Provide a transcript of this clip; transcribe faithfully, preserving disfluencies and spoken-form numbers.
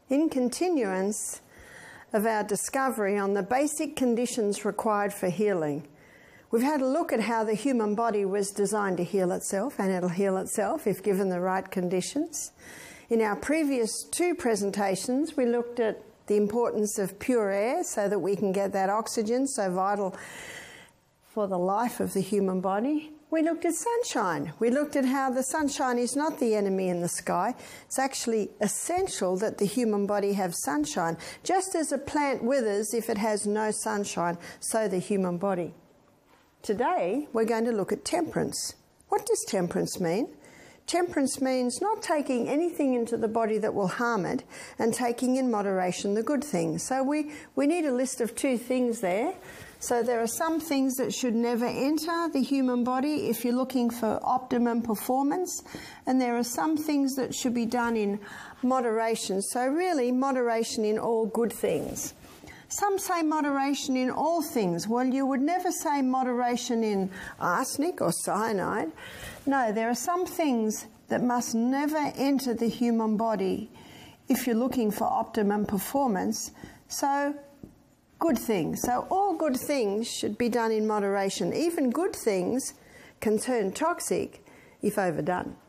in continuance of our discovery on the basic conditions required for healing. We've had a look at how the human body was designed to heal itself, and it'll heal itself if given the right conditions. In our previous two presentations, we looked at the importance of pure air so that we can get that oxygen so vital for the life of the human body. We looked at sunshine. We looked at how the sunshine is not the enemy in the sky. It's actually essential that the human body have sunshine. Just as a plant withers if it has no sunshine, so the human body. Today, we're going to look at temperance. What does temperance mean? Temperance means not taking anything into the body that will harm it and taking in moderation the good things. So we, we need a list of two things there. So there are some things that should never enter the human body if you're looking for optimum performance, and there are some things that should be done in moderation. So really, moderation in all good things. Some say moderation in all things. Well, you would never say moderation in arsenic or cyanide. No, there are some things that must never enter the human body if you're looking for optimum performance. So, good things. So all good things should be done in moderation. Even good things can turn toxic if overdone.